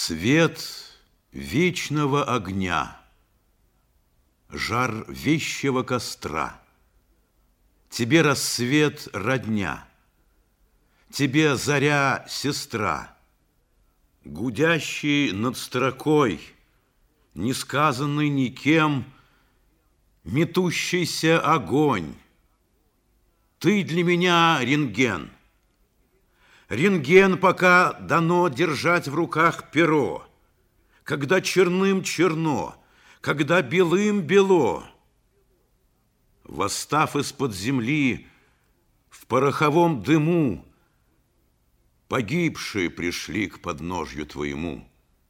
Свет вечного огня, жар вещего костра. Тебе рассвет родня, тебе заря сестра. Гудящий над строкой, несказанный никем, метущийся огонь. Ты для меня рентген. Рентген, пока дано держать в руках перо, когда черным черно, когда белым бело. Восстав из-под земли в пороховом дыму, погибшие пришли к подножью твоему.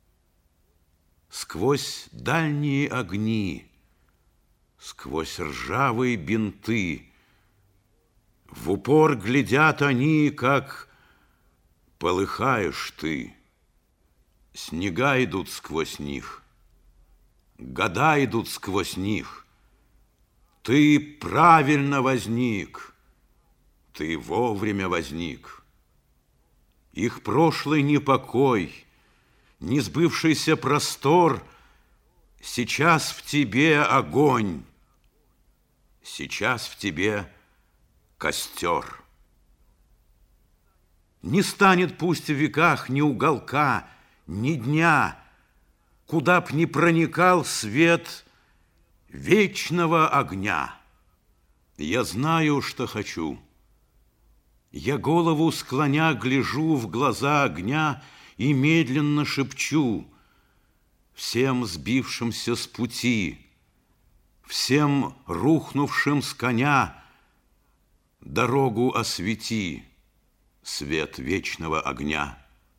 Сквозь дальние огни, сквозь ржавые бинты, в упор глядят они, как полыхаешь ты. Снега идут сквозь них, года идут сквозь них. Ты правильно возник, ты вовремя возник. Их прошлый непокой, несбывшийся простор, сейчас в тебе огонь, сейчас в тебе костер. Не станет пусть в веках ни уголка, ни дня, куда б ни проникал свет вечного огня. Я знаю, что хочу. Я голову склоня гляжу в глаза огня и медленно шепчу: всем сбившимся с пути, всем рухнувшим с коня, дорогу освети, свет вечного огня.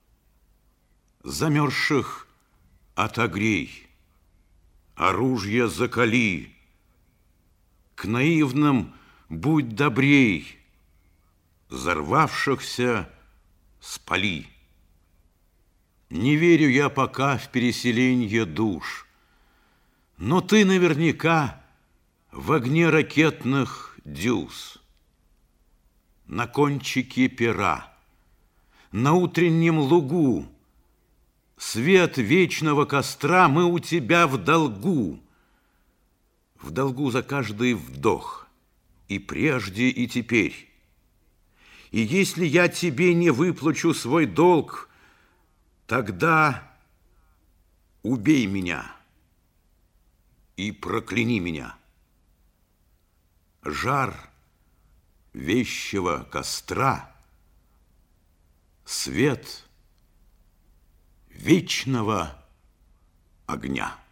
Замерзших отогрей, оружие закали, к наивным будь добрей, взорвавшихся спали. Не верю я пока в переселенье душ, но ты наверняка в огне ракетных дюз. На кончике пера, на утреннем лугу, свет вечного костра, мы у тебя в долгу за каждый вдох, и прежде, и теперь. И если я тебе не выплачу свой долг, тогда убей меня и прокляни меня. Жар вещего костра, свет вечного огня.